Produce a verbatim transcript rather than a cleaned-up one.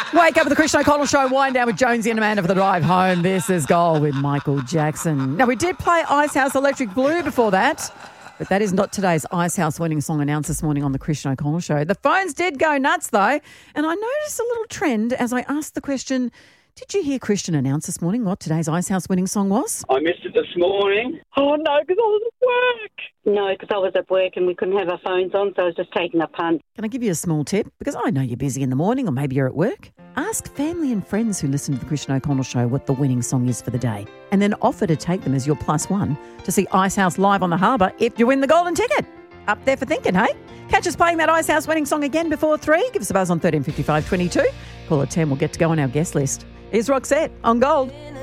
Wake up with the Christian O'Connell Show, wind down with Jonesy and Amanda for the drive home. This is Goal with Michael Jackson. Now, we did play Icehouse Electric Blue before that, but that is not today's Icehouse winning song announced this morning on the Christian O'Connell Show. The phones did go nuts, though, and I noticed a little trend as I asked the question, did you hear Christian announce this morning what today's Icehouse winning song was? I missed it this morning. Oh, no, because I was at work. No, because I was at work and we couldn't have our phones on, so I was just taking a punt. Can I give you a small tip? Because I know you're busy in the morning or maybe you're at work. Ask family and friends who listen to the Christian O'Connell Show what the winning song is for the day, and then offer to take them as your plus one to see Icehouse live on the harbour if you win the golden ticket. Up there for thinking, hey? Catch us playing that Icehouse winning song again before three. Give us a buzz on thirteen fifty-five twenty-two. Call at ten, we'll get to go on our guest list. Here's Roxette on Gold.